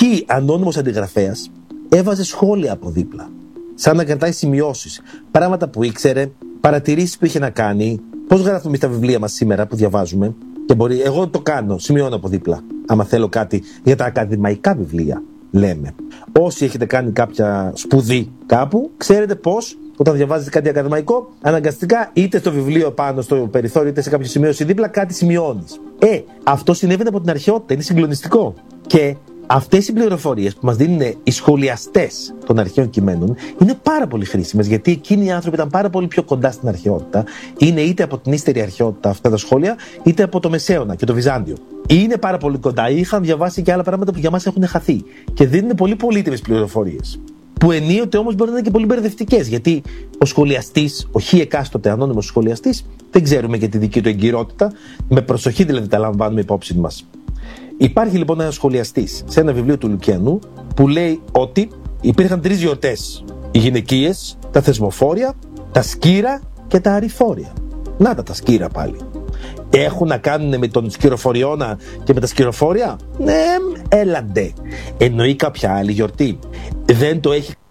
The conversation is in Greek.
Χ ανώνυμος αντιγραφέας έβαζε σχόλια από δίπλα, σαν να κρατάει σημειώσεις, πράγματα που ήξερε, παρατηρήσεις που είχε να κάνει, πώς γράφουμε στα βιβλία μας σήμερα που διαβάζουμε. Και μπορεί, εγώ το κάνω, σημειώνω από δίπλα. Άμα θέλω κάτι για τα ακαδημαϊκά βιβλία, λέμε. Όσοι έχετε κάνει κάποια σπουδή κάπου, ξέρετε πώς όταν διαβάζετε κάτι ακαδημαϊκό, αναγκαστικά είτε στο βιβλίο πάνω στο περιθώριο, είτε σε κάποιο σημείωση δίπλα, κάτι σημειώνεις. Αυτό συνέβαινε από την αρχαιότητα, είναι συγκλονιστικό. Και αυτές οι πληροφορίες που μας δίνουν οι σχολιαστές των αρχαίων κειμένων είναι πάρα πολύ χρήσιμες, γιατί εκείνοι οι άνθρωποι ήταν πάρα πολύ πιο κοντά στην αρχαιότητα. Είναι είτε από την ύστερη αρχαιότητα αυτά τα σχόλια, είτε από το Μεσαίωνα και το Βυζάντιο. Είναι πάρα πολύ κοντά. Είχαν διαβάσει και άλλα πράγματα που για μας έχουν χαθεί. Και δίνουν πολύ πολύτιμες πληροφορίες. Που ενίοτε όμως μπορεί να είναι και πολύ μπερδευτικές, γιατί ο σχολιαστής, ο χ εκάστοτε ανώνυμος σχολιαστής, δεν ξέρουμε και τη δική του εγκυρότητα, με προσοχή δηλαδή τα λαμβάνουμε υπόψη μας. Υπάρχει λοιπόν ένας σχολιαστής σε ένα βιβλίο του Λουκιανού που λέει ότι υπήρχαν 3 γιορτές: οι γυναικείες, τα θεσμοφόρια, τα σκύρα και τα αρηφόρια. Να τα σκύρα πάλι. Έχουν να κάνουν με τον σκυροφοριώνα και με τα σκυροφόρια? Ναι, έλαντε. Εννοεί κάποια άλλη γιορτή? Δεν το έχει